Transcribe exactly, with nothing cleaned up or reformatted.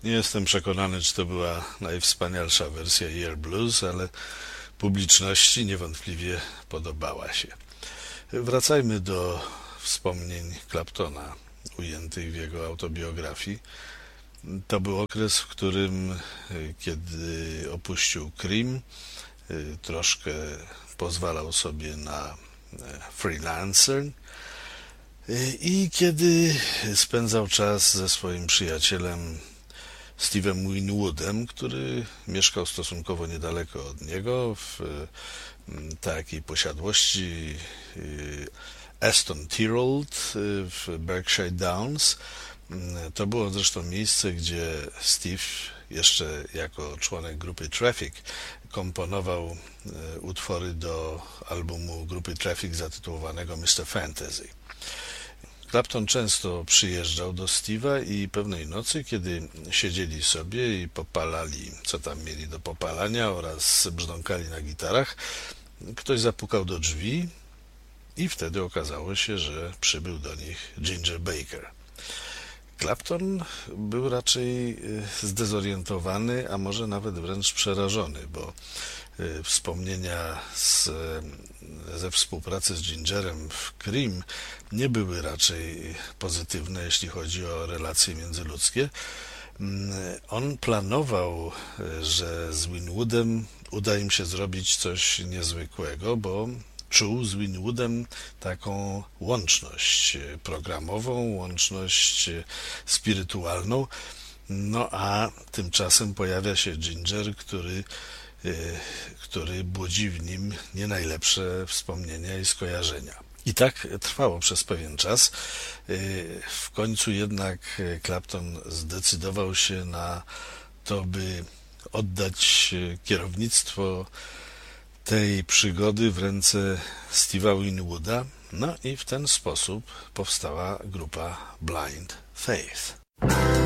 Nie jestem przekonany, czy to była najwspanialsza wersja Year Blues, ale publiczności niewątpliwie podobała się. Wracajmy do wspomnień Claptona ujętych w jego autobiografii. To był okres, w którym, kiedy opuścił Cream, troszkę pozwalał sobie na freelancer i kiedy spędzał czas ze swoim przyjacielem Steve'em Winwoodem, który mieszkał stosunkowo niedaleko od niego w takiej posiadłości Aston Tyrrell w Berkshire Downs. To było zresztą miejsce, gdzie Steve jeszcze jako członek grupy Traffic komponował utwory do albumu grupy Traffic zatytułowanego mister Fantasy. Clapton często przyjeżdżał do Steve'a i pewnej nocy, kiedy siedzieli sobie i popalali, co tam mieli do popalania oraz brzdąkali na gitarach, ktoś zapukał do drzwi i wtedy okazało się, że przybył do nich Ginger Baker. Clapton był raczej zdezorientowany, a może nawet wręcz przerażony, bo wspomnienia z, ze współpracy z Gingerem w Cream nie były raczej pozytywne, jeśli chodzi o relacje międzyludzkie. On planował, że z Winwoodem uda im się zrobić coś niezwykłego, bo czuł z Winwoodem taką łączność programową, łączność spirytualną. No a tymczasem pojawia się Ginger, który który budzi w nim nie najlepsze wspomnienia i skojarzenia. I tak trwało przez pewien czas. W końcu jednak Clapton zdecydował się na to, by oddać kierownictwo tej przygody w ręce Steve'a Winwooda. No i w ten sposób powstała grupa Blind Faith.